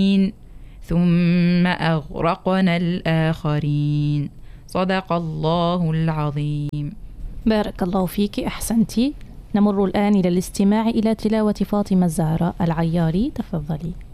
ثم أغرقنا الآخرين. صدق الله العظيم. بارك الله فيك، أحسنتي. نمر الآن إلى الاستماع إلى تلاوة فاطمة الزهراء العياري. تفضلي.